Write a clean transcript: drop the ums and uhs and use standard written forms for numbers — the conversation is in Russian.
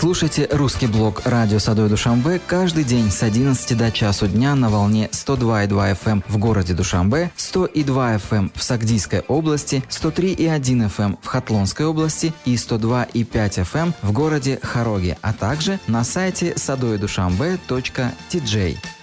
Слушайте русский блог «Радио Садой Душанбе» каждый день с 11 до часу дня на волне 102,2 FM в городе Душанбе, 100,2 FM в Сагдийской области, 103,1 FM в Хатлонской области и 102,5 FM в городе Хароги, а также на сайте sadoydushanbe.tj.